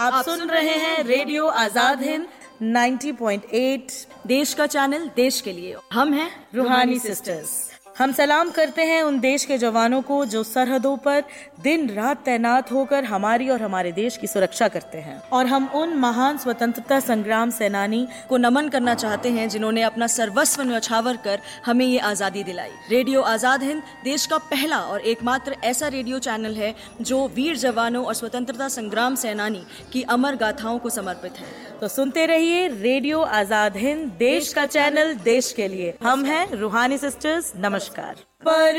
आप सुन रहे हैं रेडियो आजाद हिंद 90.8, देश का चैनल, देश के लिए। हम हैं रूहानी सिस्टर्स। हम सलाम करते हैं उन देश के जवानों को जो सरहदों पर दिन रात तैनात होकर हमारी और हमारे देश की सुरक्षा करते हैं। और हम उन महान स्वतंत्रता संग्राम सेनानी को नमन करना चाहते हैं जिन्होंने अपना सर्वस्व न्यौछावर कर हमें ये आज़ादी दिलाई। रेडियो आज़ाद हिंद देश का पहला और एकमात्र ऐसा रेडियो चैनल है जो वीर जवानों और स्वतंत्रता संग्राम सेनानी की अमर गाथाओं को समर्पित है। तो सुनते रहिए रेडियो आजाद हिंद, देश का चैनल, देश के लिए। हम हैं रूहानी सिस्टर्स। नमस्कार।